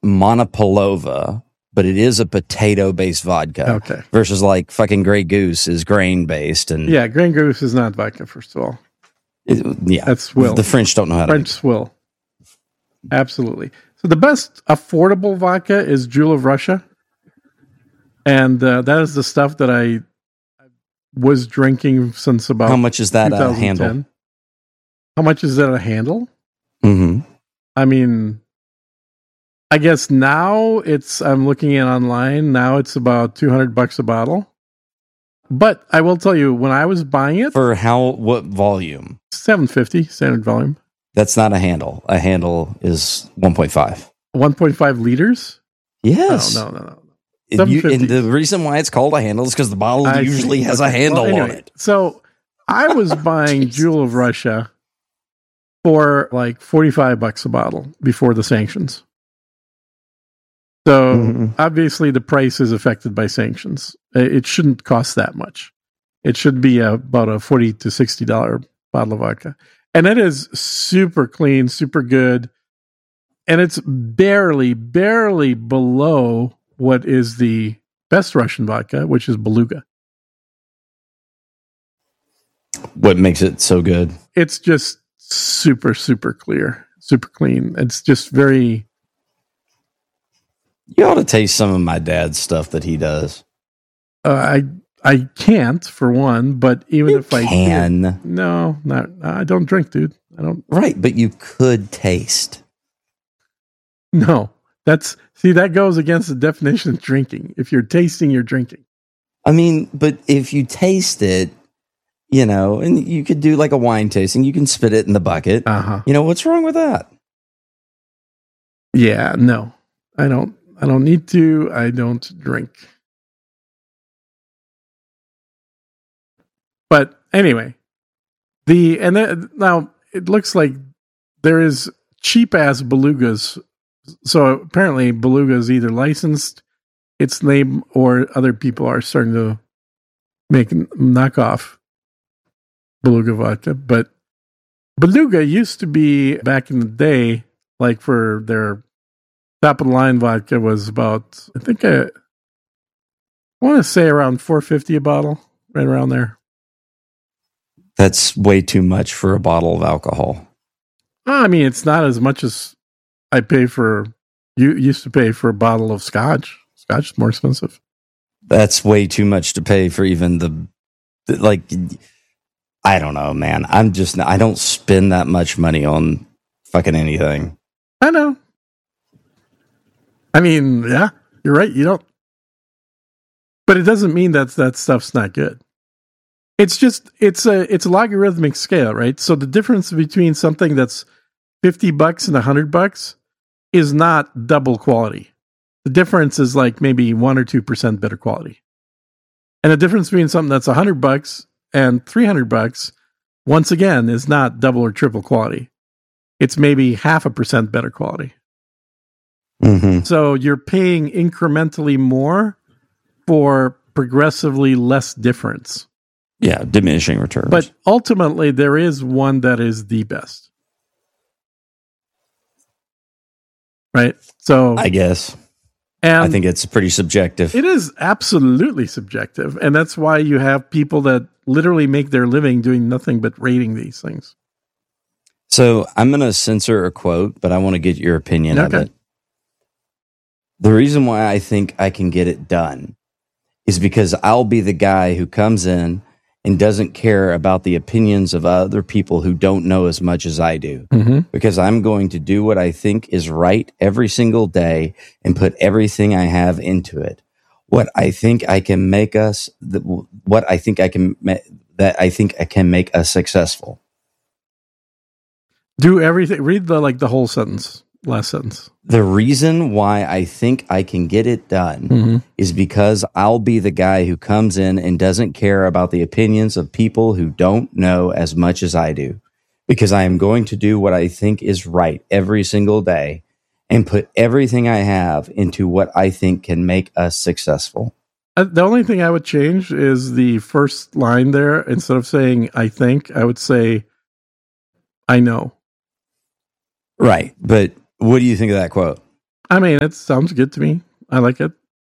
Monopolova, but it is a potato-based vodka. Okay. Versus like fucking Grey Goose is grain-based. And yeah, Grey Goose is not vodka, first of all. That's swill. The French don't know how to French swill. Absolutely. So the best affordable vodka is Jewel of Russia. And that is the stuff that I was drinking since about How much is that a handle? How much is that a handle? Mm-hmm. I mean, I guess now I'm looking at online, now it's about $200 a bottle. But I will tell you, when I was buying it... For what volume? 750, standard volume. That's not a handle. A handle is 1.5. 1.5 liters? Yes. No. And the reason why it's called a handle is because the bottle usually has a handle on it. So I was buying Jewel of Russia for like $45 a bottle before the sanctions. So obviously the price is affected by sanctions. It shouldn't cost that much. It should be about a $40 to $60 bottle of vodka. And it is super clean, super good. And it's barely below what is the best Russian vodka, which is Beluga. What makes it so good? It's just super, super clear, super clean. It's just very... You ought to taste some of my dad's stuff that he does. I can't, for one, but even if I can. No, I don't drink, dude. I don't. Right, but you could taste. No, that goes against the definition of drinking. If you're tasting, you're drinking. I mean, but if you taste it, and you could do like a wine tasting, you can spit it in the bucket. What's wrong with that? Yeah, no, I don't need to. I don't drink. But anyway, now it looks like there is cheap ass Belugas. So apparently Beluga is either licensed its name or other people are starting to make knockoff Beluga vodka. But Beluga used to be, back in the day, like for their top of the line vodka was about, I think I want to say around $4.50 a bottle, right around there. That's way too much for a bottle of alcohol. I mean, it's not as much as I used to pay for a bottle of scotch. Scotch is more expensive. That's way too much to pay for even I don't know, man. I don't spend that much money on fucking anything. I know. I mean, yeah, you're right. You don't. But it doesn't mean that stuff's not good. It's just, it's a logarithmic scale, right? So the difference between something that's $50 and $100 is not double quality. The difference is like maybe 1 or 2% better quality. And the difference between something that's $100 and $300, once again, is not double or triple quality. It's maybe 0.5% better quality. Mm-hmm. So you're paying incrementally more for progressively less difference. Yeah, diminishing returns. But ultimately, there is one that is the best. Right? So I guess. And I think it's pretty subjective. It is absolutely subjective. And that's why you have people that literally make their living doing nothing but rating these things. So I'm going to censor a quote, but I want to get your opinion of it. The reason why I think I can get it done is because I'll be the guy who comes in and doesn't care about the opinions of other people who don't know as much as I do. Mm-hmm. Because I'm going to do what I think is right every single day and put everything I have into it. What I think I can make us, what I think I can, that I think I can make us successful. Do everything. Read the whole sentence. Last sentence. The reason why I think I can get it done is because I'll be the guy who comes in and doesn't care about the opinions of people who don't know as much as I do. Because I am going to do what I think is right every single day and put everything I have into what I think can make us successful. The only thing I would change is the first line there. Instead of saying I think, I would say I know. Right. But what do you think of that quote? I mean, it sounds good to me. I like it.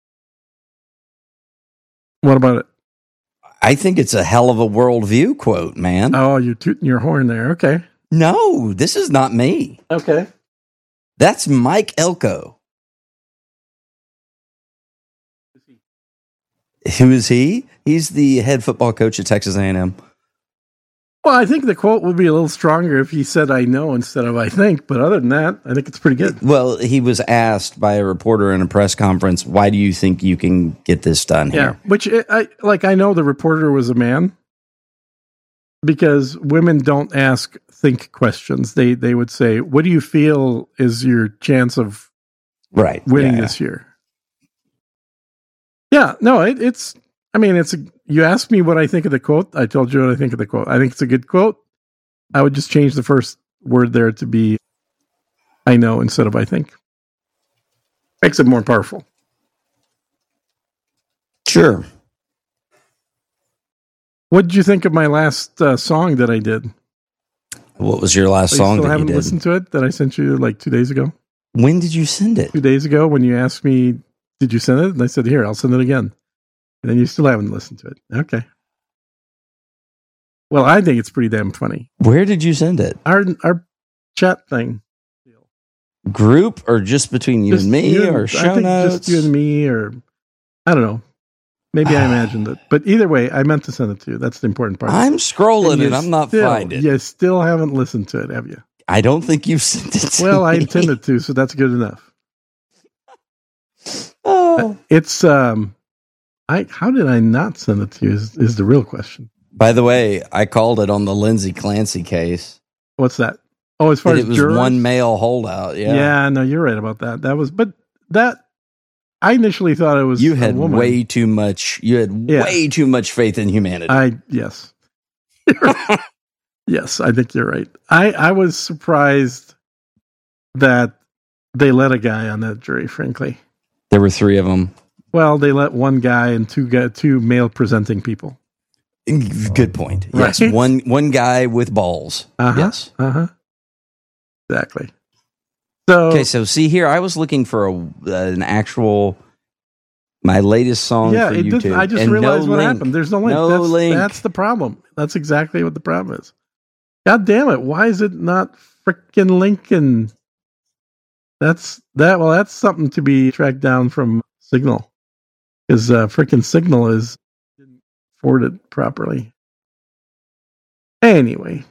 What about it? I think it's a hell of a worldview quote, man. Oh, you're tooting your horn there. Okay. No, this is not me. Okay. That's Mike Elko. Who is he? He's the head football coach at Texas A&M. Well, I think the quote would be a little stronger if he said "I know" instead of "I think." But other than that, I think it's pretty good. Well, he was asked by a reporter in a press conference, "Why do you think you can get this done here?" Yeah, which I know the reporter was a man, because women don't ask think questions. They would say, "What do you feel is your chance of winning this year?" Yeah, no, it's. I mean, you asked me what I think of the quote. I told you what I think of the quote. I think it's a good quote. I would just change the first word there to be "I know" instead of "I think." Makes it more powerful. Sure. What did you think of my last song that I did? What was your last song that you did? I haven't listened to it, that I sent you like 2 days ago. When did you send it? 2 days ago, when you asked me, did you send it? And I said, here, I'll send it again. And then you still haven't listened to it. Okay. Well, I think it's pretty damn funny. Where did you send it? Our chat thing. Group, or just between you and me, or show notes? Just you and me, or I don't know. Maybe I imagined it. But either way, I meant to send it to you. That's the important part. I'm scrolling and I'm not finding it. You still haven't listened to it, have you? I don't think you've sent it to me. Well, I intended to, so that's good enough. Oh. It's how did I not send it to you is the real question. By the way, I called it on the Lindsay Clancy case. What's that? Oh, as far as it was jurors? One male holdout. Yeah, no, you're right about that. I initially thought it was you had a woman. way too much. You had way too much faith in humanity. Yes, yes, I think you're right. I was surprised that they let a guy on that jury. Frankly, there were 3 of them. Well, they let one guy and two male presenting people. Good point. Right? Yes, one guy with balls. Yes. Exactly. So okay, so see here, I was looking for an actual my latest song for YouTube. I just realized what happened. There's no link. Link. That's the problem. That's exactly what the problem is. God damn it! Why is it not frickin' linking? That's something to be tracked down from Signal, because frickin' Signal didn't forward it properly. Anyway,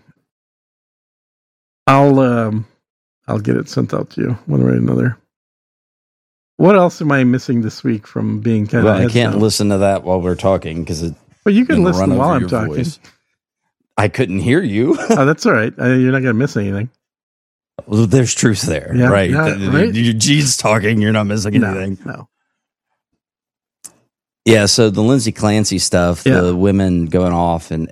I'll get it sent out to you one way or another. What else am I missing this week from being kind of? I can't listen to that while we're talking because it. But you can listen while I'm talking. Voice. I couldn't hear you. Oh, that's all right. You're not going to miss anything. Well, there's truth there, right? Gene's talking. You're not missing anything. No. Yeah. So the Lindsay Clancy stuff, the women going off, and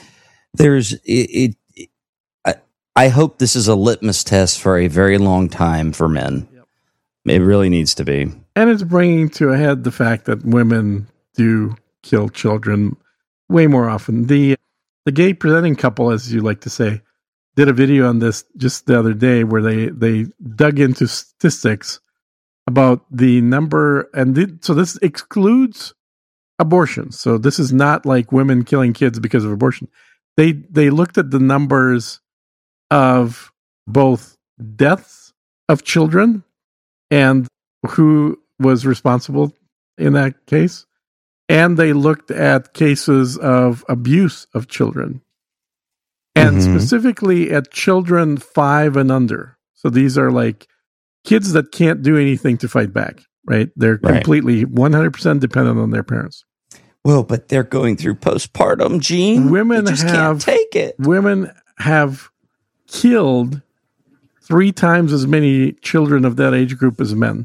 I hope this is a litmus test for a very long time for men. Yep. It really needs to be. And it's bringing to a head the fact that women do kill children way more often. The gay presenting couple, as you like to say, did a video on this just the other day where they dug into statistics about the number, so this excludes abortion. So this is not like women killing kids because of abortion. They looked at the numbers of both deaths of children and who was responsible in that case. And they looked at cases of abuse of children. And specifically at children 5 and under. So these are like kids that can't do anything to fight back, right? They're completely 100% dependent on their parents. Well, but they're going through postpartum, Gene. Women can't take it. Women have killed 3 times as many children of that age group as men.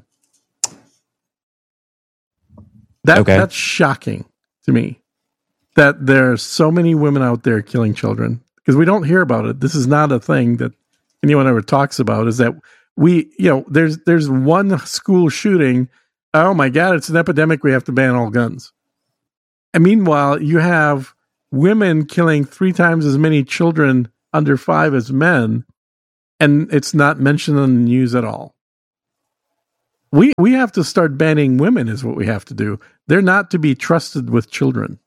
That's shocking to me, that there are so many women out there killing children, because we don't hear about it. This is not a thing that anyone ever talks about, is that there's one school shooting. Oh my God, it's an epidemic. We have to ban all guns. And meanwhile, you have women killing 3 times as many children under 5 as men, and it's not mentioned on the news at all. We have to start banning women is what we have to do. They're not to be trusted with children.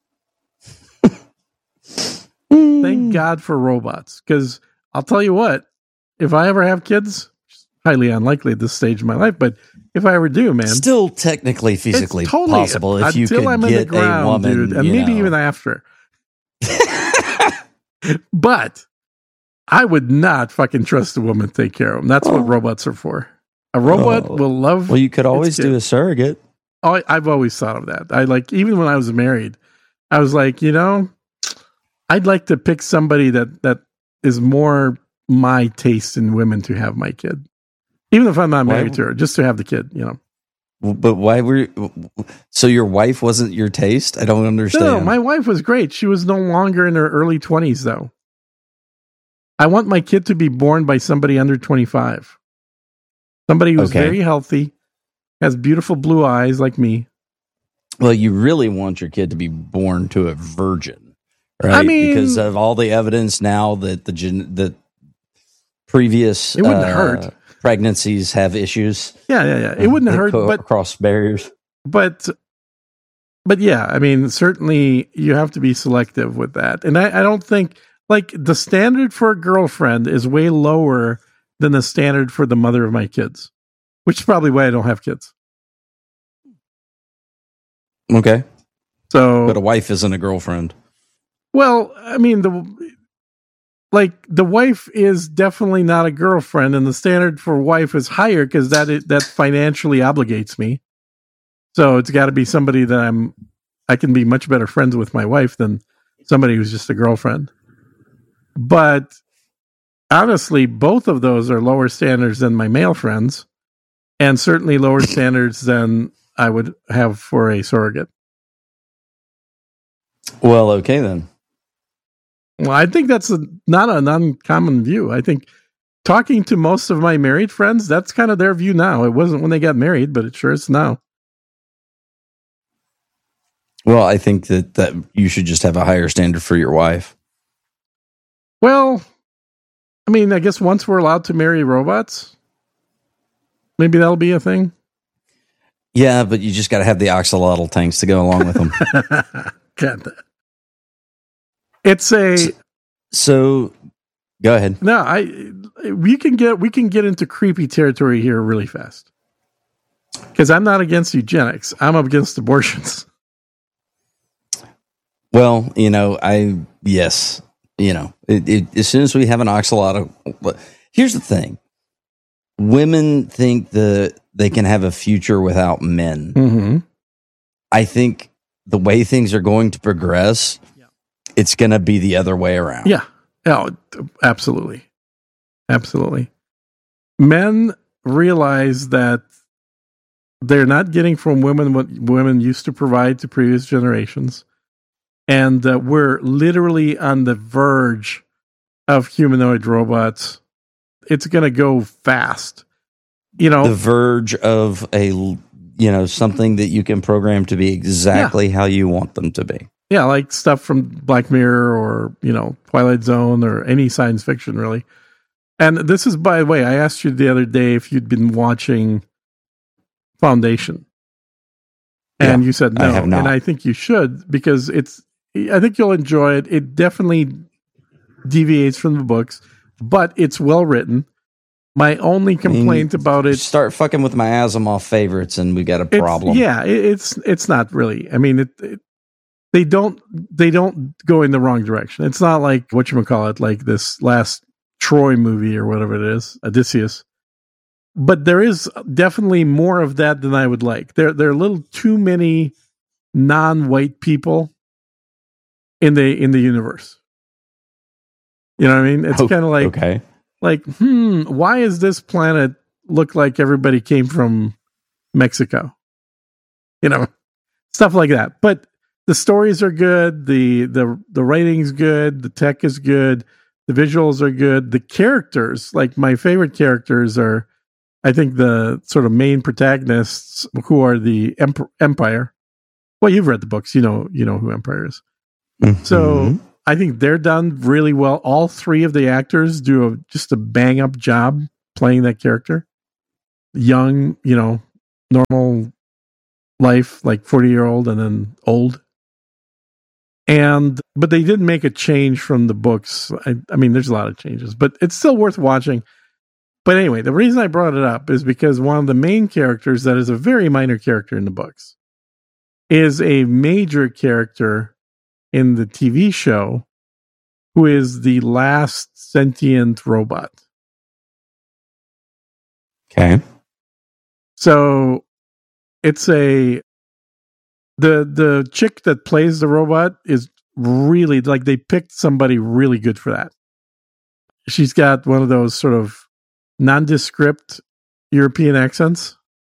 Thank God for robots. Because I'll tell you what, if I ever have kids, highly unlikely at this stage of my life, but if I ever do, man. Still technically physically totally possible if you could I'm get ground, a woman. Dude, and maybe even after. But I would not fucking trust a woman to take care of them. That's what robots are for. A robot will love. Well, you could always do a surrogate. Oh, I've always thought of that. I like, even when I was married, I was like, I'd like to pick somebody that is more my taste in women to have my kid. Even if I'm not married to her, just to have the kid, But why so your wife wasn't your taste? I don't understand. No, my wife was great. She was no longer in her early 20s, though. I want my kid to be born by somebody under 25. Somebody who's very healthy, has beautiful blue eyes like me. Well, you really want your kid to be born to a virgin, right? I mean, because of all the evidence now that the previous it wouldn't hurt. Pregnancies have issues. Yeah. It wouldn't hurt, but cross barriers. But yeah, I mean, certainly you have to be selective with that. And I don't think, like, the standard for a girlfriend is way lower than the standard for the mother of my kids, which is probably why I don't have kids. Okay. So, but a wife isn't a girlfriend. Well, I mean, the wife is definitely not a girlfriend, and the standard for wife is higher because that financially obligates me. So it's got to be somebody that I can be much better friends with my wife than somebody who's just a girlfriend. But honestly, both of those are lower standards than my male friends, and certainly lower standards than I would have for a surrogate. Well, okay then. Well, I think that's not an uncommon view. I think talking to most of my married friends, that's kind of their view now. It wasn't when they got married, but it sure is now. Well, I think that you should just have a higher standard for your wife. Well, I mean, I guess once we're allowed to marry robots, maybe that'll be a thing. Yeah, but you just got to have the axolotl tanks to go along with them. Got that. It's so. Go ahead. No, we can get into creepy territory here really fast. Because I'm not against eugenics. I'm against abortions. Well, yes. As soon as we have an axolotl, here's the thing. Women think they can have a future without men. Mm-hmm. I think the way things are going to progress, it's going to be the other way around. Yeah. Oh, absolutely. Absolutely. Men realize that they're not getting from women what women used to provide to previous generations. And we're literally on the verge of humanoid robots. It's going to go fast. The verge of something that you can program to be exactly how you want them to be. Yeah, like stuff from Black Mirror or, Twilight Zone or any science fiction, really. And this is, by the way, I asked you the other day if you'd been watching Foundation. And you said no. I have not. And I think you should, because I think you'll enjoy it. It definitely deviates from the books, but it's well written. My only complaint about it... Start fucking with my Asimov favorites and we got a problem. It's not really. I mean, they don't go in the wrong direction. It's not like whatchamacallit, like this last Troy movie or whatever it is, Odysseus. But there is definitely more of that than I would like. There are a little too many non-white people in the universe. You know what I mean? It's kind of like, okay. Like, why is this planet look like everybody came from Mexico? Stuff like that. But the stories are good. The writing's good. The tech is good. The visuals are good. The characters, like my favorite characters are, I think, the sort of main protagonists who are the Empire. Well, you've read the books. You know who Empire is. Mm-hmm. So I think they're done really well. All three of the actors do just a bang up job playing that character. Young, normal life, like 40-year-old and then old. But they did make a change from the books. I mean, there's a lot of changes, but it's still worth watching. But anyway, the reason I brought it up is because one of the main characters that is a very minor character in the books is a major character in the TV show who is the last sentient robot. Okay. So it's the chick that plays the robot is really, like, they picked somebody really good for that. She's got one of those sort of nondescript European accents.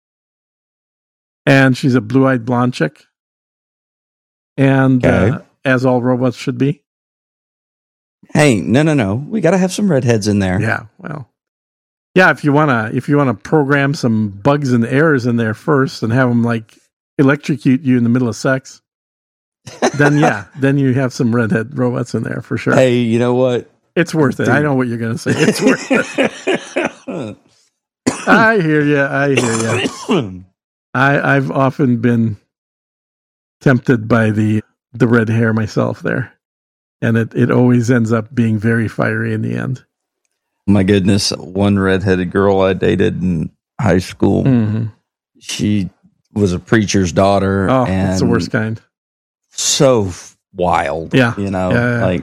And she's a blue-eyed blonde chick. And as all robots should be. Hey, no. We got to have some redheads in there. Yeah, well. Yeah, if you wanna program some bugs and errors in there first and have them like electrocute you in the middle of sex, then you have some redhead robots in there for sure. Hey, you know what? It's worth it. I know what you're gonna say. It's worth it. I hear you. I've often been tempted by the red hair myself there, and it always ends up being very fiery in the end. My goodness, one redheaded girl I dated in high school, she was a preacher's daughter. Oh, and it's the worst kind. So wild. Yeah. Like.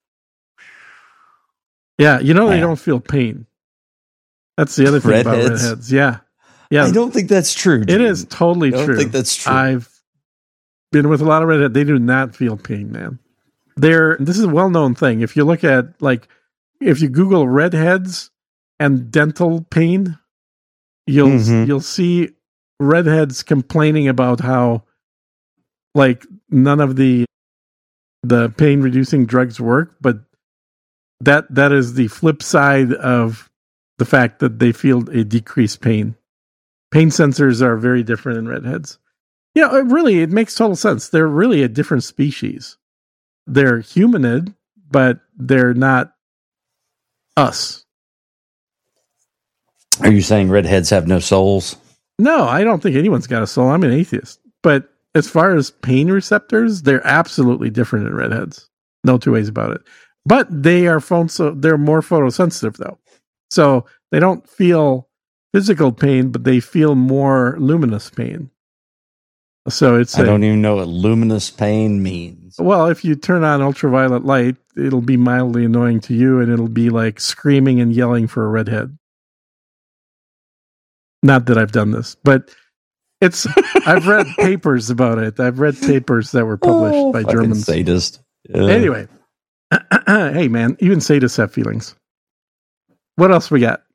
Yeah, they don't feel pain. That's the other thing about redheads. Yeah. I don't think that's true. It is totally true. I don't think that's true. I've been with a lot of redheads. They do not feel pain, man. This is a well-known thing. If you look at, if you Google redheads and dental pain, you'll see redheads complaining about how, none of the pain-reducing drugs work, but that is the flip side of the fact that they feel a decreased pain. Pain sensors are very different in redheads. It makes total sense. They're really a different species. They're humanid, but they're not us. Are you saying redheads have no souls? No, I don't think anyone's got a soul. I'm an atheist. But as far as pain receptors, they're absolutely different in redheads. No two ways about it. But they are they're more photosensitive though. So they don't feel physical pain, but they feel more luminous pain. So I don't even know what luminous pain means. Well, if you turn on ultraviolet light, it'll be mildly annoying to you, and it'll be like screaming and yelling for a redhead. Not that I've done this, but I've read papers about it. I've read papers that were published by Germans. Sadist. Yeah. Anyway, hey man, even sadists have feelings. What else we got?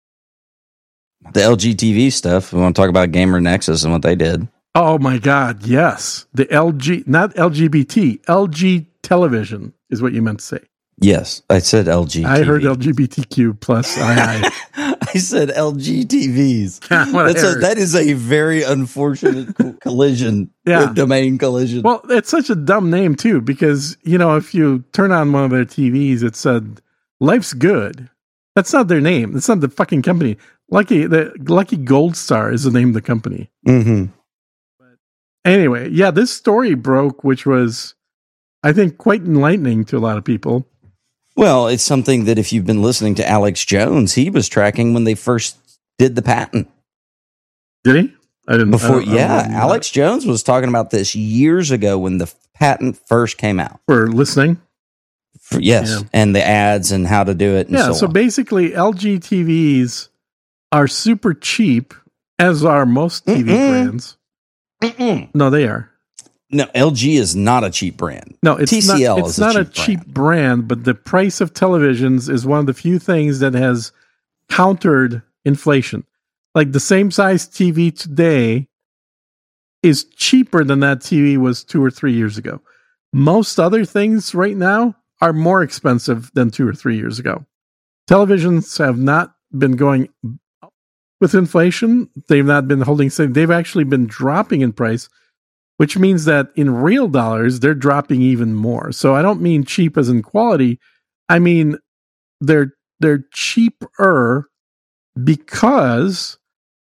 The LG TV stuff. We want to talk about Gamer Nexus and what they did. Oh my God, yes. The LG, not LGBT, LG television is what you meant to say. Yes, I said LG. I heard LGBTQ plus I said LG TVs. That is a very unfortunate collision. Yeah. Domain collision. Well, it's such a dumb name too, because, if you turn on one of their TVs, it said, "Life's Good." That's not their name. That's not the fucking company. Lucky Gold Star is the name of the company. Mm-hmm. Anyway, yeah, this story broke, which was, I think, quite enlightening to a lot of people. Well, it's something that if you've been listening to Alex Jones, he was tracking when they first did the patent. Did he? I didn't. Alex Jones was talking about this years ago when the patent first came out. For listening? And the ads and how to do it. And so basically, LG TVs are super cheap, as are most TV brands. No, they are. No, LG is not a cheap brand. No, it's TCL not. It's not a cheap brand, but the price of televisions is one of the few things that has countered inflation. Like the same size TV today is cheaper than that TV was 2 or 3 years ago. Most other things right now are more expensive than 2 or 3 years ago. Televisions have not been going up with inflation. They've not been holding steady. They've actually been dropping in price, which means that in real dollars, they're dropping even more. So I don't mean cheap as in quality. I mean, they're cheaper because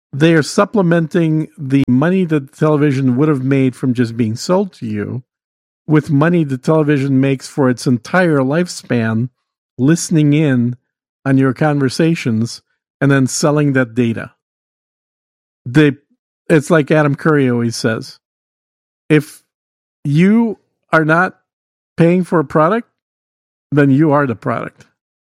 they are supplementing the money that television would have made from just being sold to you with money the television makes for its entire lifespan, listening in on your conversations and then selling that data. It's like Adam Curry always says, if you are not paying for a product, then you are the product.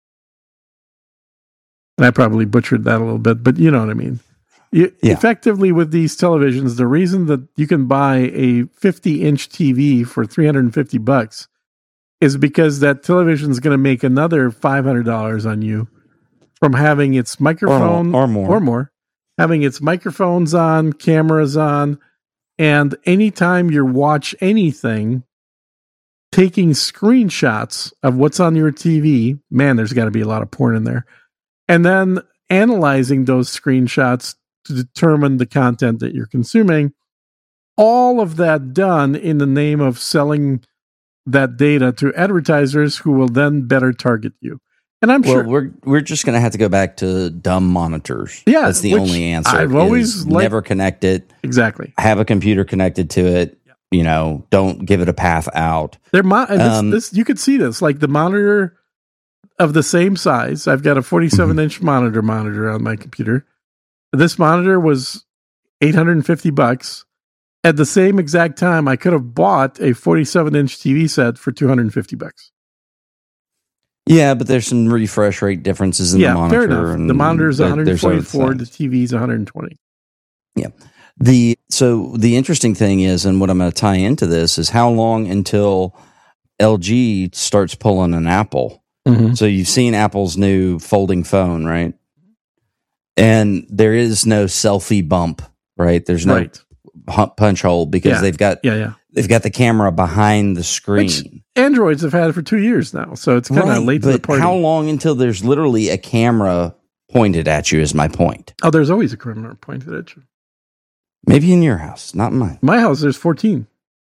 And I probably butchered that a little bit, but you know what I mean. Effectively, with these televisions, the reason that you can buy a 50-inch TV for $350 is because that television is going to make another $500 on you from having its microphone or more, having its microphones on, cameras on, and anytime you watch anything, taking screenshots of what's on your TV. Man, there's got to be a lot of porn in there. And then analyzing those screenshots to determine the content that you're consuming. All of that done in the name of selling that data to advertisers who will then better target you. And I'm sure we're just going to have to go back to dumb monitors. Yeah, that's the only answer. I've always never connect it. Exactly. Have a computer connected to it. You know, don't give it a path out. This you could see this, like the monitor of the same size. I've got a 47-inch monitor on my computer. This monitor was $850. At the same exact time, I could have bought a 47-inch TV set for $250. Yeah, but there's some refresh rate differences in the monitor. Fair enough. The monitor is 144, the TV is 120. Yeah. So the interesting thing is, and what I'm going to tie into this, is how long until LG starts pulling an Apple. Mm-hmm. So you've seen Apple's new folding phone, right? And there is no selfie bump, right? There's no punch hole because they've got the camera behind the screen. Which Androids have had it for 2 years now, so it's kind of late to the party. How long until there's literally a camera pointed at you is my point. Oh, there's always a camera pointed at you. Maybe in your house, not in mine. My house, there's 14.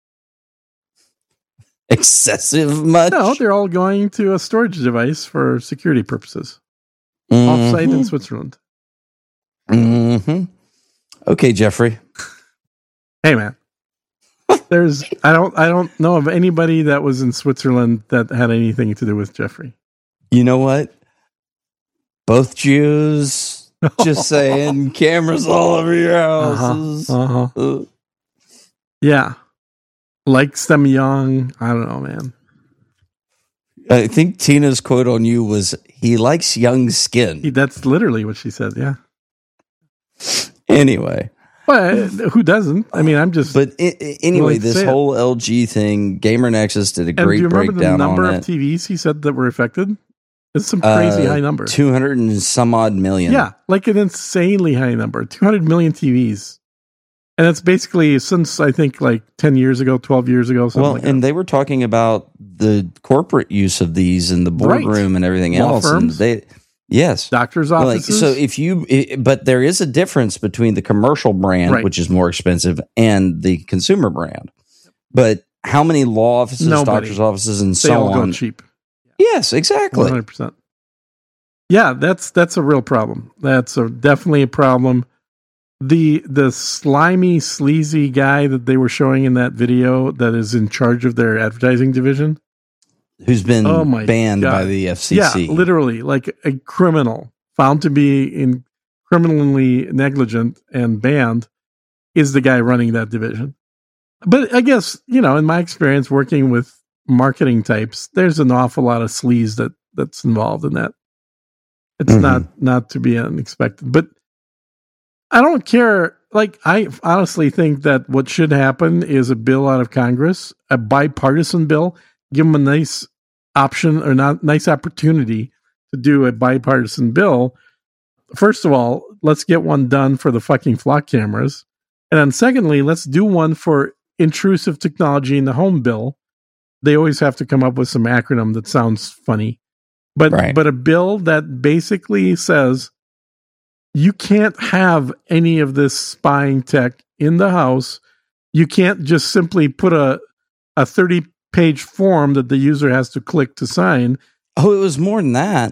Excessive much? No, they're all going to a storage device for security purposes. Off-site in Switzerland. Mm-hmm. Okay, Jeffrey. Hey, man. I don't know of anybody that was in Switzerland that had anything to do with Jeffrey. You know what? Both Jews. Just saying, cameras all over your houses. Yeah. Likes them young. I don't know, man. I think Tina's quote on you was, he likes young skin. That's literally what she said, yeah. Anyway. But who doesn't? I mean, I'm just... But anyway, this whole LG thing, Gamer Nexus did a great breakdown on it. Do you remember the number of TVs he said that were affected? It's some crazy high number. 200 and some odd million. Yeah, like an insanely high number. 200 million TVs. And that's basically since, I think, like 10 years ago, 12 years ago. And they were talking about the corporate use of these in the boardroom and everything else. Firms? And yes. Doctors' offices. But there is a difference between the commercial brand, which is more expensive, and the consumer brand. But how many law offices, doctors' offices, and so on? They all go cheap. Yes, exactly. 100%. Yeah, that's a real problem. That's definitely a problem. The slimy, sleazy guy that they were showing in that video that is in charge of their advertising division, who's been banned by the FCC. Yeah, literally, like a criminal found to be criminally negligent and banned, is the guy running that division. But I guess, in my experience working with marketing types, there's an awful lot of sleaze that's involved in that. It's not to be unexpected. But I don't care. Like, I honestly think that what should happen is a bill out of Congress, a bipartisan bill, give them a nice option or nice opportunity to do a bipartisan bill. First of all, let's get one done for the fucking flock cameras. And then secondly, let's do one for intrusive technology in the home bill. They always have to come up with some acronym that sounds funny. But a bill that basically says you can't have any of this spying tech in the house. You can't just simply put a 30-page form that the user has to click to sign. Oh, it was more than that.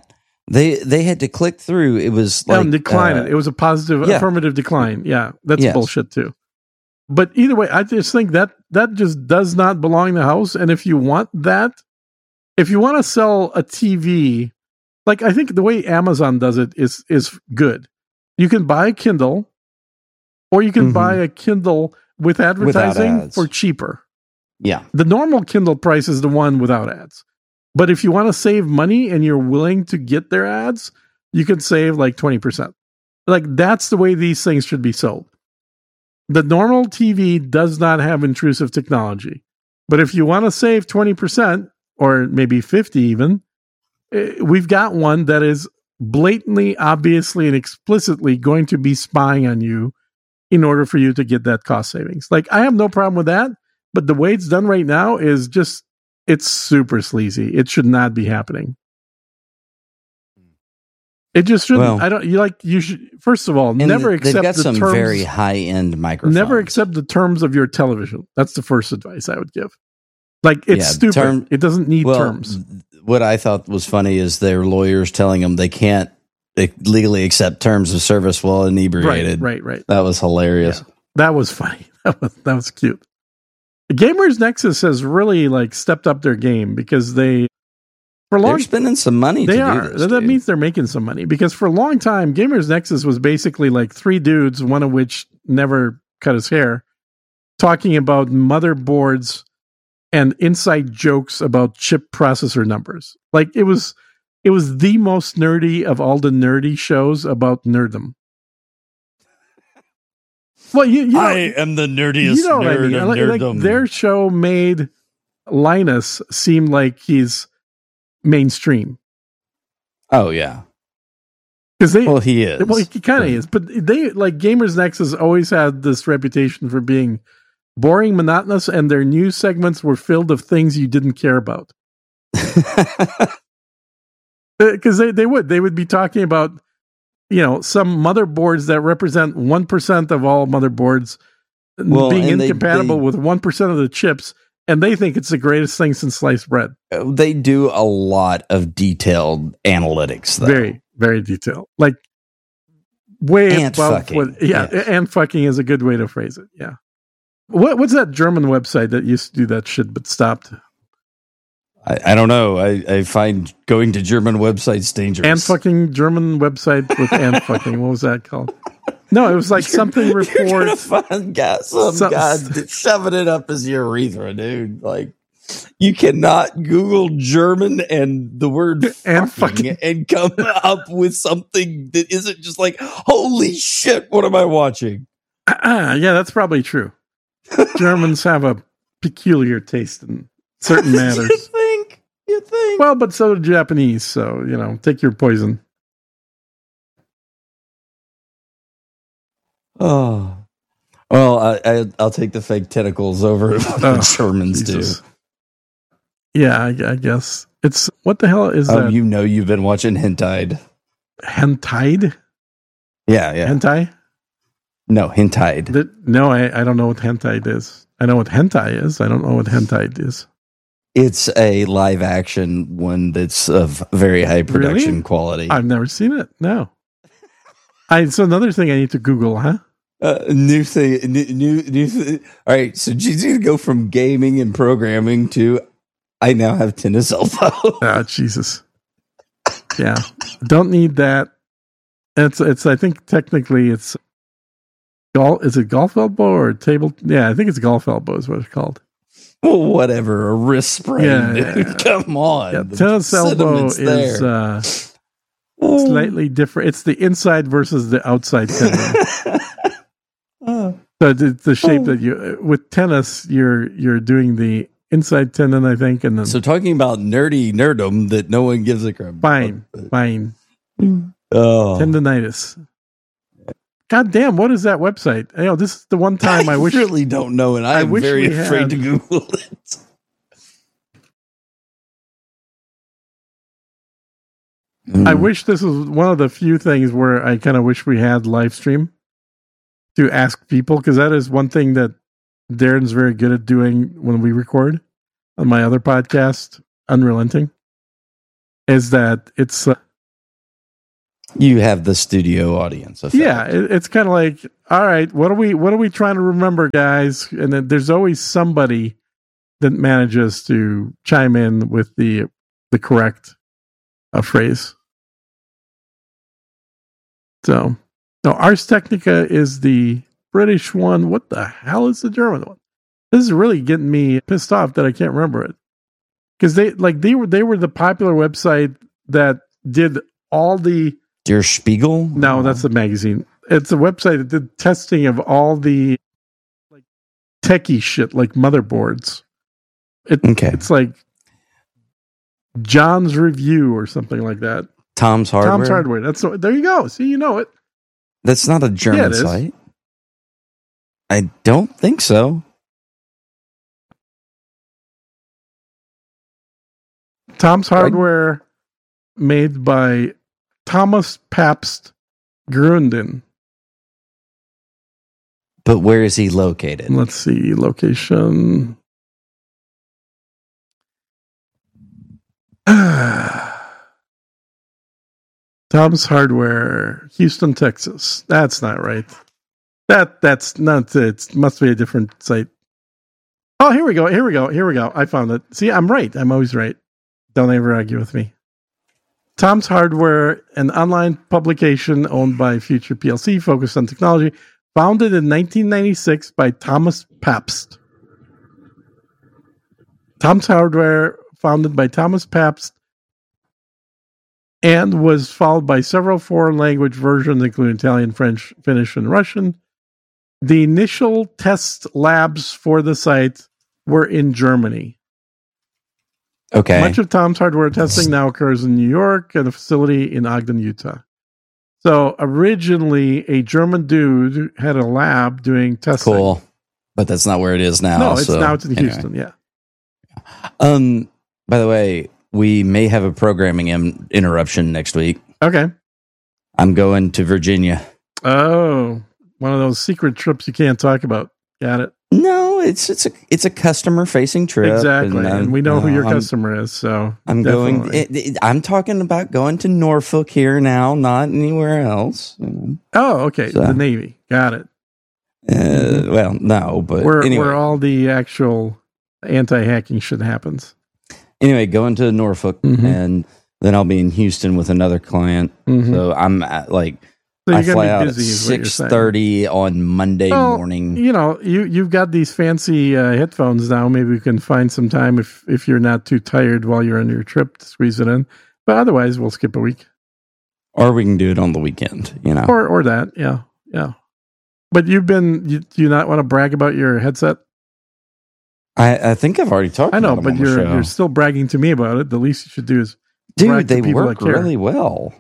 They had to click through. It was like decline it. It was a positive affirmative decline. Yeah, that's bullshit too. But either way, I just think that just does not belong in the house. And if you want to sell a TV, like I think the way Amazon does it is good. You can buy a Kindle, or you can buy a Kindle with advertising for cheaper. Yeah. The normal Kindle price is the one without ads. But if you want to save money and you're willing to get their ads, you can save like 20%. Like that's the way these things should be sold. The normal TV does not have intrusive technology. But if you want to save 20% or maybe 50 even, we've got one that is blatantly, obviously, and explicitly going to be spying on you in order for you to get that cost savings. Like I have no problem with that. But the way it's done right now is just, it's super sleazy. It should not be happening. It just shouldn't. Well, you should, first of all, never accept they've got the some terms. very high-end microphones. Never accept the terms of your television. That's the first advice I would give. Like, it's stupid. It doesn't need terms. What I thought was funny is their lawyers telling them they can't legally accept terms of service while inebriated. Right. That was hilarious. Yeah. That was funny. That was cute. Gamers Nexus has really like stepped up their game because they're spending some money. They are. That means they're making some money because for a long time, Gamers Nexus was basically like three dudes, one of which never cut his hair, talking about motherboards and inside jokes about chip processor numbers. Like it was the most nerdy of all the nerdy shows about nerdom. Well, you know, I am the nerdiest nerd of nerdom. Like their show made Linus seem like he's mainstream. Oh yeah, because he is. Well, he kind of is, but they like Gamers Nexus always had this reputation for being boring, monotonous, and their news segments were filled of things you didn't care about. Because they would be talking about, you know, some motherboards that represent 1% of all motherboards being incompatible with 1% of the chips, and they think it's the greatest thing since sliced bread. They do a lot of detailed analytics, though. Very, very detailed. Like way ant above fucking. what ant fucking is a good way to phrase it. Yeah. What's that German website that used to do that shit but stopped? I don't know. I find going to German websites dangerous. Ant fucking German website with ant fucking. What was that called? No, it was like something report. You're gonna find some guy shoving it up his urethra, dude. Like you cannot Google German and the word fucking and come up with something that isn't just like, holy shit, what am I watching? Yeah, that's probably true. Germans have a peculiar taste in certain matters. You think? Well, but so do Japanese, so, you know, take your poison. Oh. Well, I'll take the fake tentacles over what the Germans Jesus. Do. Yeah, I guess. It's, what the hell is that? You know you've been watching hentai. Hentai? Yeah. Hentai? No, hentai. No, I don't know what hentai is. I know what hentai is. I don't know what hentai is. It's a live action one that's of very high production quality. I've never seen it. No. So another thing I need to Google, huh? New thing. All right. So you need to go from gaming and programming to I now have tennis elbow. Oh, Jesus. Yeah. Don't need that. It's, I think technically it's golf. Is it golf elbow or table? Yeah, I think it's golf elbow is what it's called. Well, whatever, a wrist sprain, dude. Yeah. Come on. Yeah, tennis elbow is slightly different. It's the inside versus the outside tendon. So it's the shape that you with tennis you're doing the inside tendon, I think, and then so talking about nerdom that no one gives a crap. Fine. Oh, tendonitis. God damn, what is that website? You know, this is the one time I wish really don't know, and I'm very afraid to Google it. I wish this was one of the few things where I kind of wish we had live stream to ask people, because that is one thing that Darren's very good at doing when we record on my other podcast, Unrelenting, is that it's You have the studio audience effect. Yeah, it's kind of like, all right, what are we trying to remember, guys? And then there's always somebody that manages to chime in with the correct phrase. So, no, Ars Technica is the British one. What the hell is the German one? This is really getting me pissed off that I can't remember it. Because they were the popular website that did all the Der Spiegel? No, that's the magazine. It's a website that did testing of all the like techie shit, like motherboards. It's like John's Review or something like that. Tom's Hardware. Tom's Hardware. There you go. See, you know it. That's not a German site. I don't think so. Tom's Hardware, made by Thomas Pabst Grunden. But where is he located? Let's see, location. Tom's Hardware, Houston, Texas. That's not right. That's not it. Must be a different site. Oh, here we go. I found it. See, I'm right. I'm always right. Don't ever argue with me. Tom's Hardware, an online publication owned by Future PLC, focused on technology, founded in 1996 by Thomas Pabst. Tom's Hardware, founded by Thomas Pabst, and was followed by several foreign language versions, including Italian, French, Finnish, and Russian. The initial test labs for the site were in Germany. Okay. Much of Tom's Hardware testing now occurs in New York at a facility in Ogden, Utah. So originally, a German dude had a lab doing testing. Cool. But that's not where it is now. No, it's now in Houston, yeah. By the way, we may have a programming interruption next week. Okay. I'm going to Virginia. Oh, one of those secret trips you can't talk about. Got it. No, it's a customer facing trip. Exactly, and we know who your customer is. So I'm I'm talking about going to Norfolk here now, not anywhere else. Oh, okay. So, the Navy. Got it. Well, no, but where all the actual anti-hacking shit happens. Anyway, going to Norfolk, and then I'll be in Houston with another client. So I'm So I fly out at 6:30 on Monday morning. You know, you've got these fancy headphones now. Maybe we can find some time if you're not too tired while you're on your trip to squeeze it in. But otherwise, we'll skip a week. Or we can do it on the weekend, you know. Or that, yeah. But do you not want to brag about your headset? I think I've already talked. I know, about but you're still bragging to me about it. The least you should do is dude, they work really well.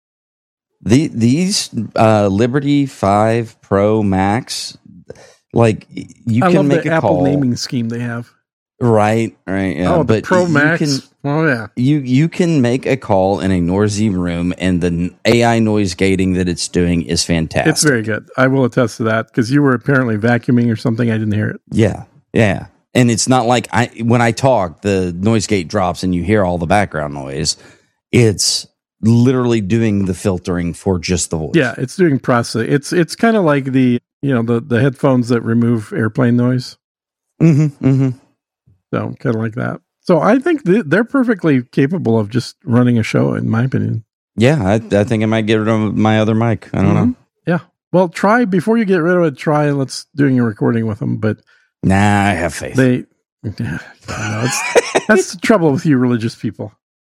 These Liberty 5 Pro Max, like you can make a call. I love the Apple naming scheme they have. Right, yeah. Oh, but Pro Max. You can make a call in a noisy room, and the AI noise gating that it's doing is fantastic. It's very good. I will attest to that because you were apparently vacuuming or something. I didn't hear it. Yeah. And it's not like when I talk, the noise gate drops and you hear all the background noise. It's literally doing the filtering for just the voice. Yeah, it's doing processing. It's kind of like the headphones that remove airplane noise. Mm-hmm. So kind of like that. So I think they're perfectly capable of just running a show, in my opinion. Yeah, I think I might get rid of my other mic. I don't know. Yeah. Well, try before you get rid of it. Let's doing a recording with them. But nah, I have faith. That's the trouble with you religious people.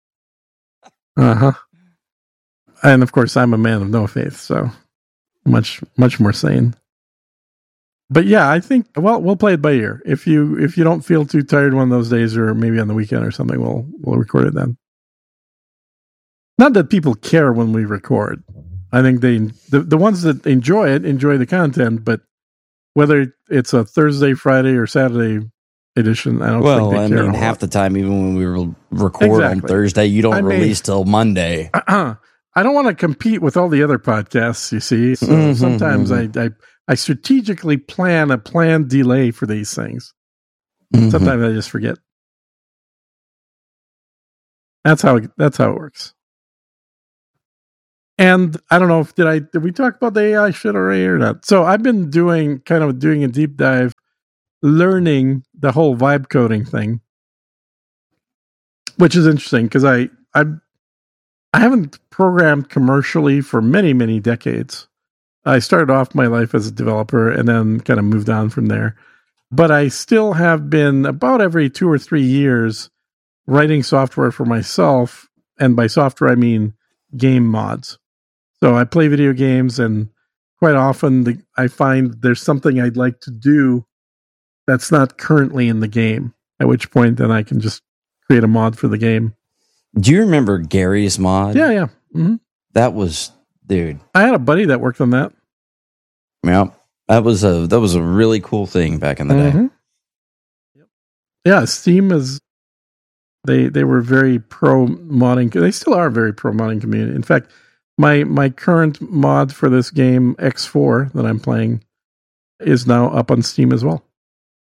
And of course, I'm a man of no faith, so much more sane. But yeah, I think we'll play it by ear. If you don't feel too tired one of those days, or maybe on the weekend or something, we'll record it then. Not that people care when we record. I think the ones that enjoy the content, but whether it's a Thursday, Friday, or Saturday edition, I don't think they care. Half the time, even when we record on Thursday, you don't release till Monday. I don't want to compete with all the other podcasts, you see. So sometimes I strategically plan a planned delay for these things. Sometimes I just forget. That's how it works. And I don't know if did we talk about the AI shit already or not? So I've been doing a deep dive, learning the whole vibe coding thing, which is interesting because I haven't programmed commercially for many, many decades. I started off my life as a developer and then kind of moved on from there. But I still have been about every 2 or 3 years writing software for myself. And by software, I mean game mods. So I play video games, and quite often I find there's something I'd like to do that's not currently in the game, at which point then I can just create a mod for the game. Do you remember Gary's mod? Yeah. Mm-hmm. That was, dude. I had a buddy that worked on that. Yeah, that was a really cool thing back in the day. Yeah, Steam is they were very pro modding. They still are very pro modding community. In fact, my current mod for this game X4 that I'm playing is now up on Steam as well.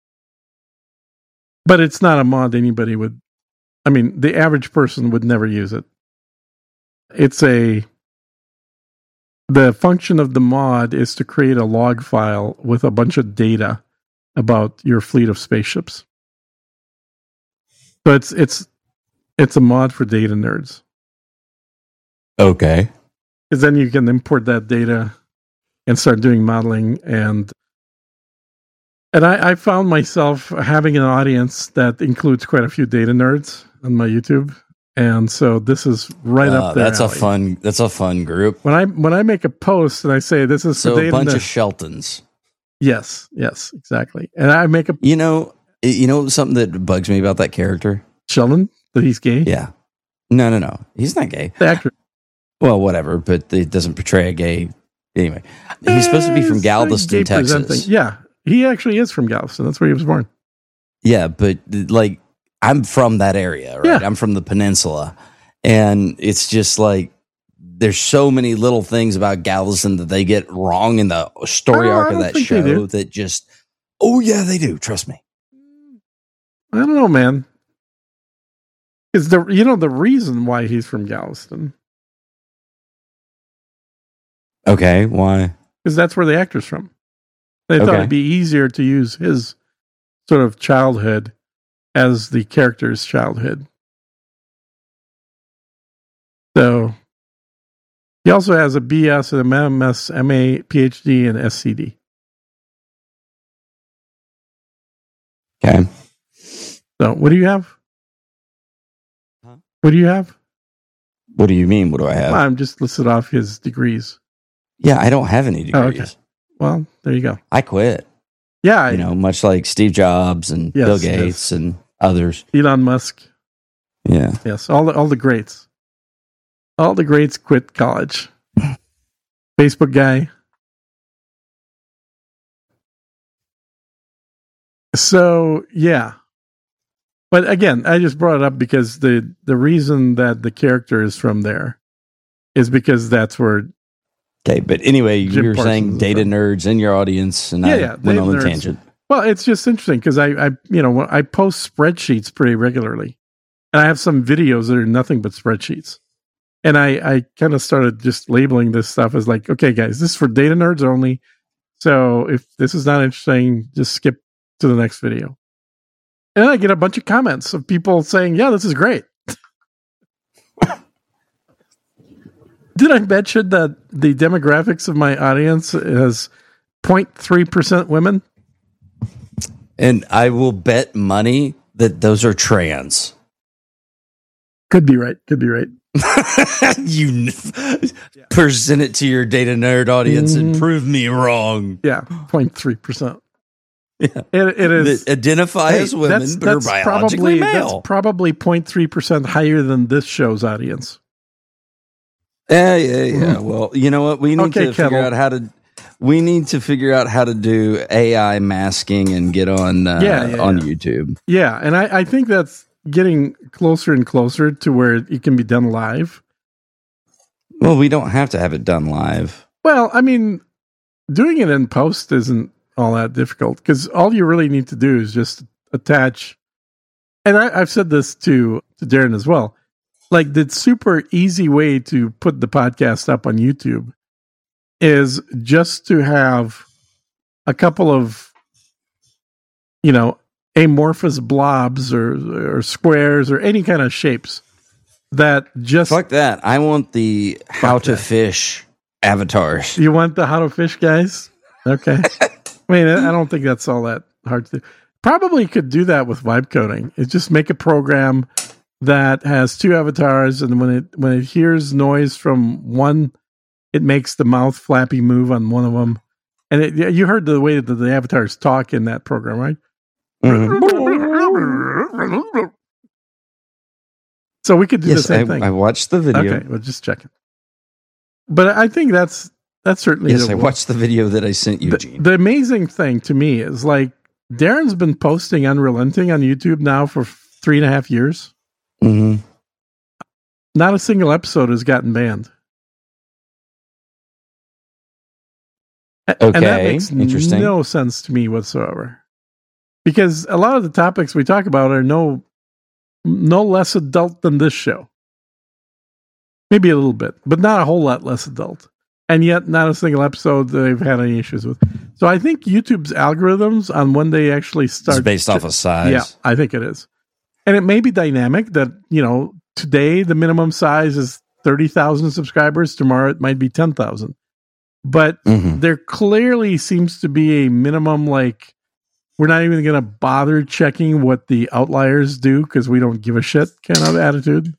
But it's not a mod anybody would. I mean, the average person would never use it. The function of the mod is to create a log file with a bunch of data about your fleet of spaceships. So it's a mod for data nerds. Okay. Because then you can import that data and start doing modeling. And I found myself having an audience that includes quite a few data nerds on my YouTube. And so this is right up there. That's a fun group. When I make a post and I say this is so a bunch of Sheltons. Yes, exactly. And I make a you know something that bugs me about that character? Sheldon, that he's gay? Yeah. No. He's not gay. The actor. Well, whatever, but it doesn't portray a gay. Anyway, he's supposed to be from Galveston, Texas. Yeah, he actually is from Galveston. That's where he was born. Yeah, but like I'm from that area, right? Yeah. I'm from the peninsula, and it's just like there's so many little things about Galveston that they get wrong in the story arc of that show that just, oh yeah, they do. Trust me. I don't know, man. Is the reason why he's from Galveston? Okay, why? Because that's where the actor's from. They thought it'd be easier to use his sort of childhood as the character's childhood. So he also has a BS, an MS, MA, PhD, and SCD. Okay. So what do you have? Huh? What do you have? What do you mean? What do I have? I'm just listed off his degrees. Yeah, I don't have any degrees. Oh, okay. Well, there you go. I quit. Yeah. Much like Steve Jobs and Bill Gates and others. Elon Musk. Yeah. Yes, all the greats. All the greats quit college. Facebook guy. So, yeah. But again, I just brought it up because the reason that the character is from there is because that's where. Okay, but anyway, you were saying data from. Nerds in your audience, and I went on a tangent. Well, it's just interesting because I post spreadsheets pretty regularly, and I have some videos that are nothing but spreadsheets, and I kind of started just labeling this stuff as like, okay, guys, this is for data nerds only. So if this is not interesting, just skip to the next video. And then I get a bunch of comments of people saying, yeah, this is great. Did I mention that the demographics of my audience is 0.3% women? And I will bet money that those are trans. Could be right. You present it to your data nerd audience and prove me wrong. Yeah, 0.3%. Yeah, it is. That identify as women, but are biologically male. That's probably 0.3% higher than this show's audience. Yeah. Well, you know what? We need to figure out how to. We need to figure out how to do AI masking and get on on YouTube. Yeah, and I think that's getting closer and closer to where it can be done live. Well, we don't have to have it done live. Well, I mean, doing it in post isn't all that difficult because all you really need to do is just attach. And I've said this to Darren as well. like the super easy way to put the podcast up on YouTube is just to have a couple of, amorphous blobs or squares or any kind of shapes that just... Fuck that. I want the how to fish avatars. You want the how to fish guys? Okay. I mean, I don't think that's all that hard to do. Probably could do that with vibe coding. It's just make a program that has two avatars, and when it hears noise from one, it makes the mouth flappy move on one of them. And you heard the way that the avatars talk in that program, right? Mm-hmm. So we could do the same thing. I watched the video. Okay, well, just check it. But I think that's certainly... Yes, I watched the video that I sent you, Gene. The amazing thing to me is, like, Darren's been posting Unrelenting on YouTube now for 3.5 years. Mm-hmm. Not a single episode has gotten banned. Okay, and that makes interesting. No sense to me whatsoever. Because a lot of the topics we talk about are no less adult than this show. Maybe a little bit, but not a whole lot less adult. And yet not a single episode that they've had any issues with. So I think YouTube's algorithms on when they actually start... It's based off of size. Yeah, I think it is. And it may be dynamic that, today the minimum size is 30,000 subscribers. Tomorrow it might be 10,000. But there clearly seems to be a minimum, like, we're not even going to bother checking what the outliers do because we don't give a shit kind of attitude.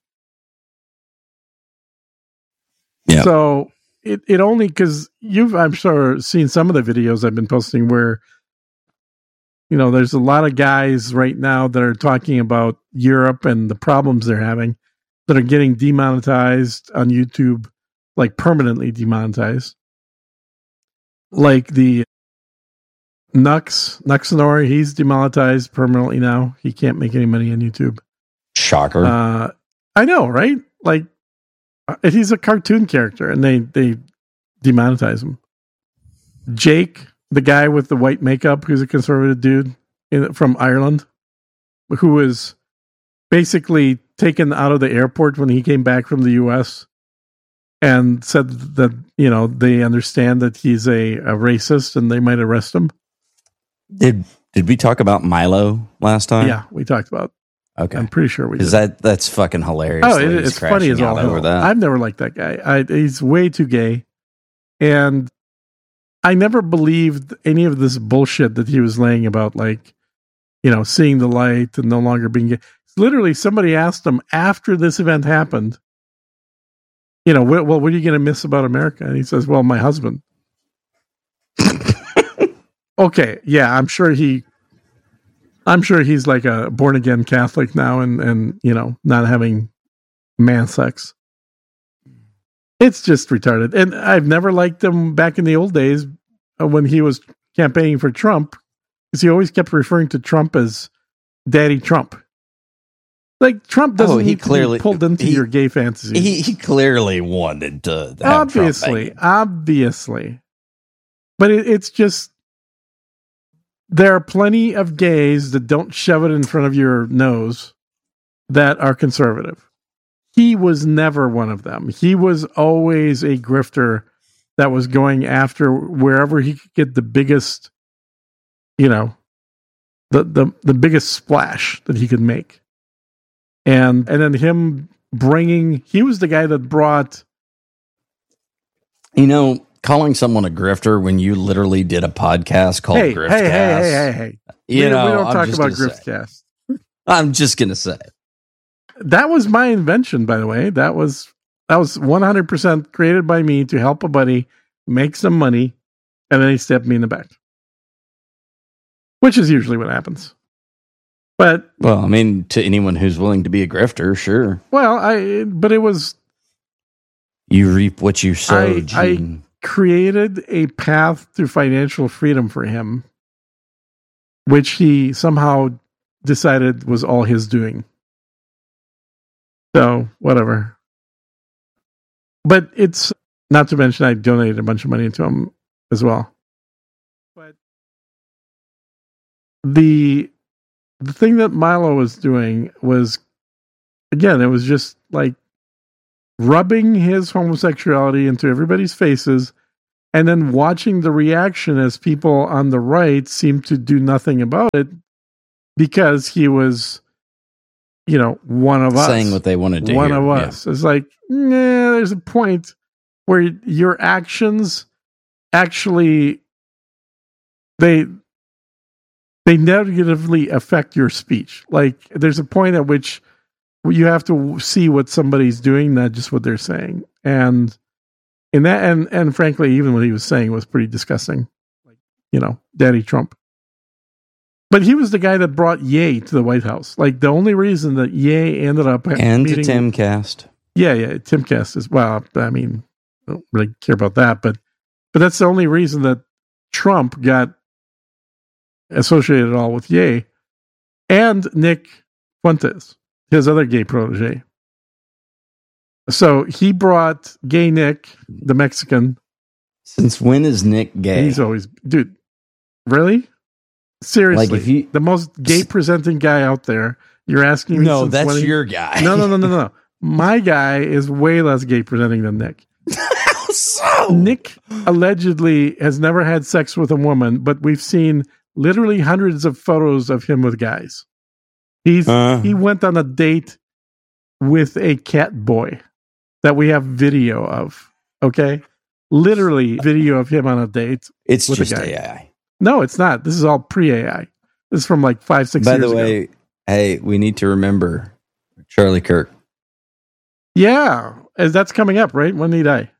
Yeah. So it only, because you've, I'm sure, seen some of the videos I've been posting where, there's a lot of guys right now that are talking about Europe and the problems they're having that are getting demonetized on YouTube, like permanently demonetized. Like the Nuxnor, he's demonetized permanently now. He can't make any money on YouTube. Shocker. I know, right? Like, he's a cartoon character, and they demonetize him. Jake, the guy with the white makeup, who's a conservative dude from Ireland, who was basically taken out of the airport when he came back from the U.S. and said that, they understand that he's a racist and they might arrest him. Did we talk about Milo last time? Yeah, we talked about. Okay, I'm pretty sure we did. Because that's fucking hilarious. Oh, it's funny as all hell. I've never liked that guy. He's way too gay, and I never believed any of this bullshit that he was laying about, like, seeing the light and no longer being gay. Literally, somebody asked him after this event happened, well, what are you going to miss about America? And he says, well, my husband. Okay, yeah, I'm sure he's like a born again Catholic now, and not having man sex. It's just retarded. And I've never liked him back in the old days when he was campaigning for Trump, because he always kept referring to Trump as Daddy Trump. Like, Trump doesn't need to be pulled into your gay fantasies. He clearly wanted to have obviously. But it's just, there are plenty of gays that don't shove it in front of your nose that are conservative. He was never one of them. He was always a grifter that was going after wherever he could get the biggest, the biggest splash that he could make. And then him he was the guy that brought... calling someone a grifter when you literally did a podcast called Griftcast. Hey. We don't talk about Griftcast. I'm just going to say. That was my invention, by the way. That was 100% created by me to help a buddy make some money, and then he stabbed me in the back. Which is usually what happens. But, well, I mean, to anyone who's willing to be a grifter, sure. Well, but it was... You reap what you sow, Gene. I created a path to financial freedom for him, which he somehow decided was all his doing. So, whatever. But it's, not to mention, I donated a bunch of money to him as well. But the thing that Milo was doing was, again, it was just like rubbing his homosexuality into everybody's faces and then watching the reaction as people on the right seem to do nothing about it because he was, one of us. Saying what they wanted to hear. One of us. It's like, there's a point where your actions actually, they negatively affect your speech. Like, there's a point at which you have to see what somebody's doing, not just what they're saying. And in that, and frankly, even what he was saying was pretty disgusting. Like, Daddy Trump. But he was the guy that brought Ye to the White House. Like, the only reason that Ye ended up and to Timcast. Yeah, Timcast is, well, I mean, I don't really care about that, but that's the only reason that Trump got associated at all with Ye and Nick Fuentes, his other gay protege. So he brought gay Nick, the Mexican. Since when is Nick gay? He's always, dude, really? Seriously, like, if you, the most gay presenting guy out there, you're asking me? No, that's your guy. No. My guy is way less gay presenting than Nick. So Nick allegedly has never had sex with a woman, but we've seen literally hundreds of photos of him with guys. He went on a date with a cat boy that we have video of. Okay, literally video of him on a date. It's with just a guy. AI. No, it's not. This is all pre-AI. This is from like 5-6 years ago. By the way, hey, we need to remember Charlie Kirk. Yeah, as that's coming up, right? When did he die?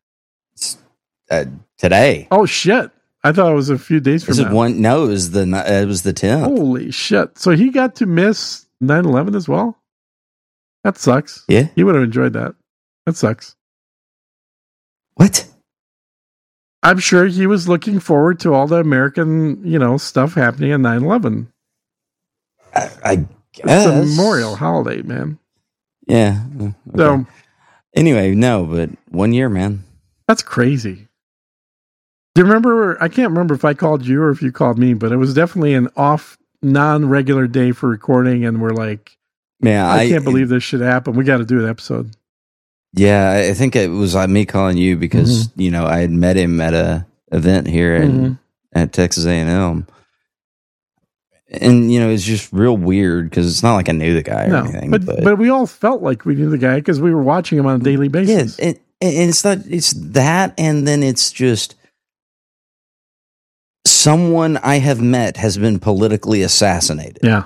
Today. Oh shit! I thought it was a few days from now. No, it was the 10th. Holy shit! So he got to miss 9/11 as well. That sucks. Yeah, he would have enjoyed that. That sucks. What? I'm sure he was looking forward to all the American, stuff happening on 9/11. I guess it's a memorial holiday, man. Yeah. Okay. So anyway, no, but 1 year, man. That's crazy. Do you remember? I can't remember if I called you or if you called me, but it was definitely an off, non-regular day for recording, and we're like, "Man, I can't believe this should happen. We got to do an episode." Yeah, I think it was me calling you because I had met him at a event here at Texas A&M, and it's just real weird because it's not like I knew the guy or anything. But we all felt like we knew the guy because we were watching him on a daily basis. Yeah, and it's that, and then it's just someone I have met has been politically assassinated. Yeah.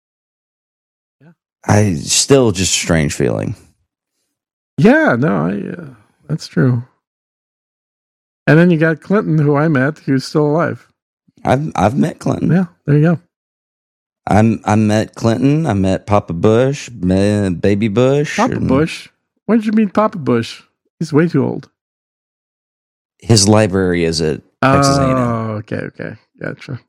I still just a strange feeling. Yeah, no, that's true. And then you got Clinton, who I met, who's still alive. I've met Clinton. Yeah, there you go. I met Clinton. I met Papa Bush, Baby Bush. Papa Bush? When did you meet Papa Bush? He's way too old. His library is at Texas A&M. Oh, okay. Gotcha.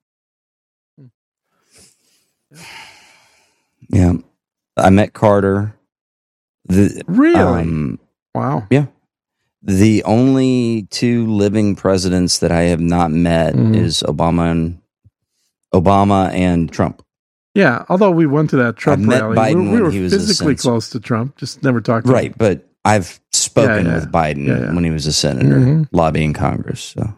Yeah. I met Carter. Really? Wow. Yeah. The only two living presidents that I have not met is Obama and Trump. Yeah, although we went to that Trump rally. Biden we were he was physically close to Trump, just never talked to him. Right, but I've spoken with Biden when he was a senator lobbying Congress. So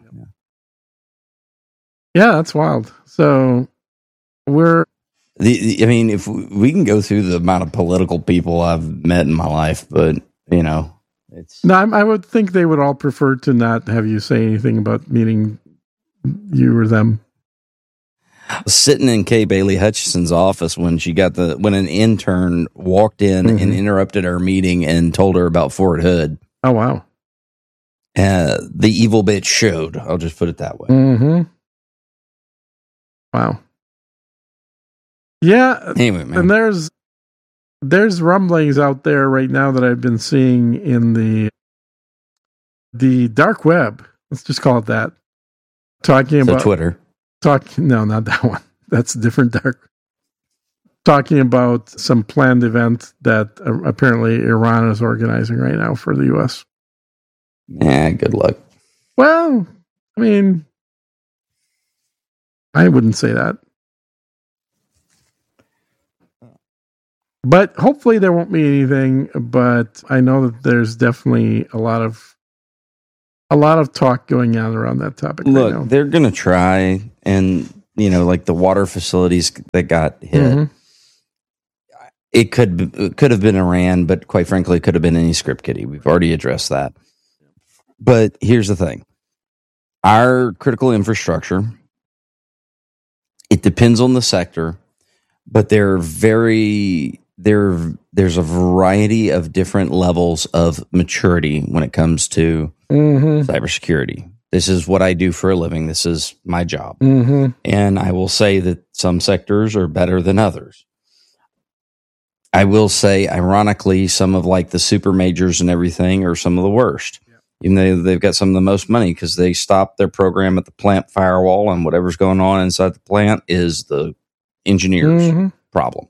yeah, that's wild. So we're if we can go through the amount of political people I've met in my life, but it's I would think they would all prefer to not have you say anything about meeting you or them. I was sitting in Kay Bailey Hutchison's office when when an intern walked in and interrupted our meeting and told her about Fort Hood. Oh wow! The evil bitch showed. I'll just put it that way. Mm-hmm. Wow. Yeah. Anyway, man. And there's rumblings out there right now that I've been seeing in the dark web. Let's just call it that. Talking about Twitter. No, not that one. That's different dark. Talking about some planned event that apparently Iran is organizing right now for the U.S. Yeah, good luck. Well, I mean, I wouldn't say that. But hopefully there won't be anything. But I know that there's definitely a lot of talk going on around that topic. Look, right now. They're going to try, and like the water facilities that got hit. Mm-hmm. It could have been Iran, but quite frankly, it could have been any script kiddie. We've already addressed that. But here's the thing. Our critical infrastructure, it depends on the sector, but there's a variety of different levels of maturity when it comes to cybersecurity. This is what I do for a living. This is my job. Mm-hmm. And I will say that some sectors are better than others. I will say, ironically, some of like the super majors and everything are some of the worst. Yeah. Even though they've got some of the most money because they stopped their program at the plant firewall, and whatever's going on inside the plant is the engineer's problem.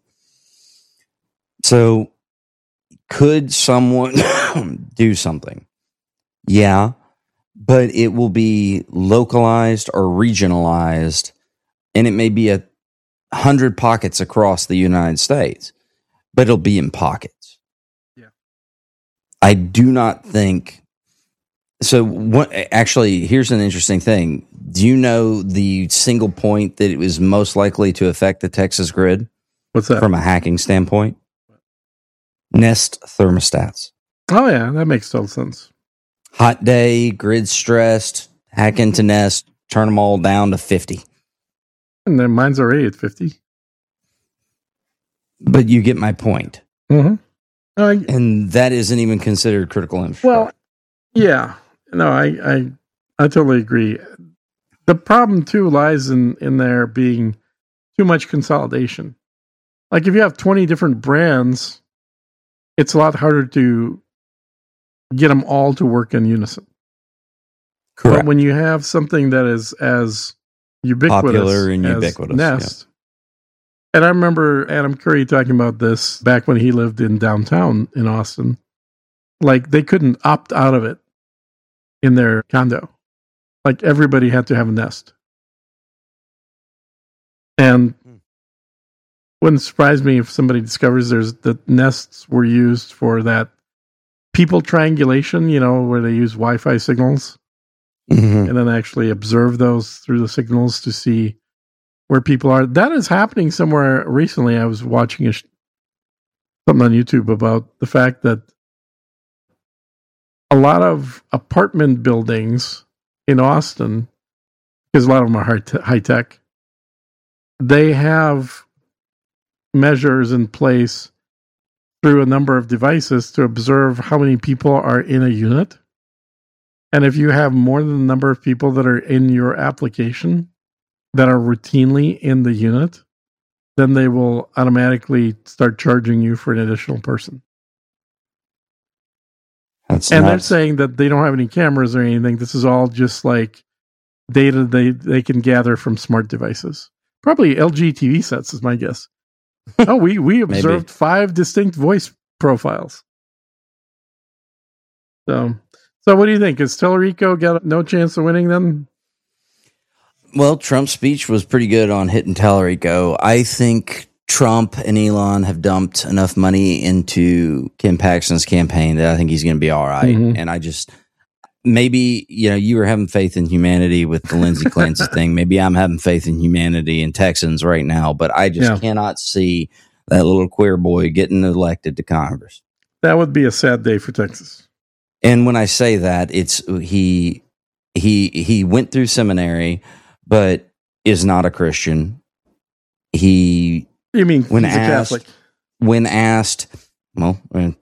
So could someone do something? Yeah, but it will be localized or regionalized, and it may be 100 pockets across the United States. But it'll be in pockets. Yeah. I do not think so. Actually, here's an interesting thing. Do you know the single point that it was most likely to affect the Texas grid? What's that? From a hacking standpoint? Nest thermostats. Oh, yeah. That makes total sense. Hot day, grid stressed, hack into Nest, turn them all down to 50. And then mine's already at 50. But you get my point. Mm-hmm. And that isn't even considered critical infrastructure. Well, yeah. No, I totally agree. The problem, too, lies in there being too much consolidation. Like, if you have 20 different brands, it's a lot harder to get them all to work in unison. Correct. But when you have something that is as ubiquitous popular and as ubiquitous, Nest... Yeah. And I remember Adam Curry talking about this back when he lived in downtown in Austin. Like, they couldn't opt out of it in their condo. Like, everybody had to have a Nest. And wouldn't surprise me if somebody discovers the Nests were used for that people triangulation, where they use Wi-Fi signals and then actually observe those through the signals to see where people are. That is happening somewhere recently. I was watching something on YouTube about the fact that a lot of apartment buildings in Austin, because a lot of them are high tech, they have measures in place through a number of devices to observe how many people are in a unit. And if you have more than the number of people that are in your application that are routinely in the unit, then they will automatically start charging you for an additional person. That's and nuts. They're saying that they don't have any cameras or anything. This is all just like data they can gather from smart devices. Probably LG TV sets is my guess. Oh, we observed 5 distinct voice profiles. So what do you think? Has Tellurico got no chance of winning then? Well, Trump's speech was pretty good on hitting Tellurico. I think Trump and Elon have dumped enough money into Ken Paxton's campaign that I think he's going to be all right. Mm-hmm. And I just, maybe, you were having faith in humanity with the Lindsey Clancy thing. Maybe I'm having faith in humanity and Texans right now, but I just cannot see that little queer boy getting elected to Congress. That would be a sad day for Texas. And when I say that, it's he went through seminary, but is not a Christian. You mean he's a Catholic? When asked, well, when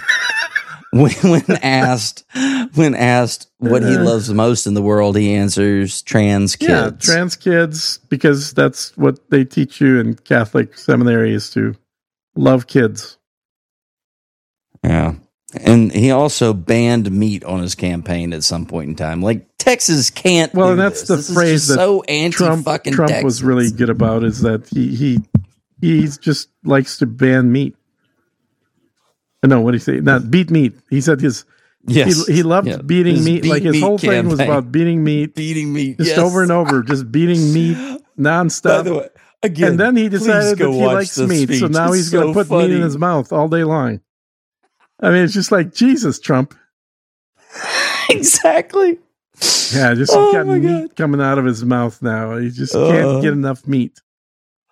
asked what he loves most in the world, he answers trans kids. Yeah, trans kids, because that's what they teach you in Catholic seminary, is to love kids. Yeah. And he also banned meat on his campaign at some point in time. Like, Texas can't. Well, and that's the phrase that so anti-fucking Trump was really good about, is that he just likes to ban meat. No, what did he say? Not beat meat. He said he loved beating meat. Like, his whole thing was about beating meat. Beating meat. Just over and over, just beating meat nonstop. By the way, Again, and then he decided that he likes meat, so now he's going to put meat in his mouth all day long. I mean, it's just like, Jesus, Trump. Exactly. Yeah, just got meat coming out of his mouth now. He just can't get enough meat.